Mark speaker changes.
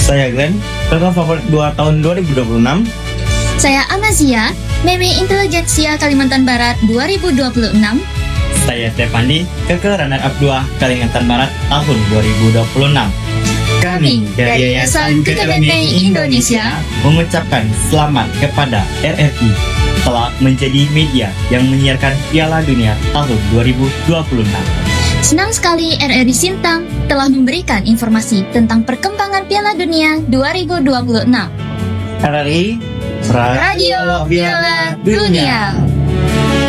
Speaker 1: Saya Glenn, kakak favorit 2 tahun 2026.
Speaker 2: Saya Amazia, Meme Intelijensia Kalimantan Barat 2026.
Speaker 3: Saya Stefandi, kakak runner-up 2 Kalimantan Barat tahun 2026.
Speaker 2: Kami dari Yayasan Kekebenei Indonesia
Speaker 3: mengucapkan selamat kepada RRI telah menjadi media yang menyiarkan Piala Dunia tahun 2026.
Speaker 2: senang sekali RRI Sintang telah memberikan informasi tentang perkembangan Piala Dunia 2026.
Speaker 1: RRI
Speaker 2: Radio Piala Dunia.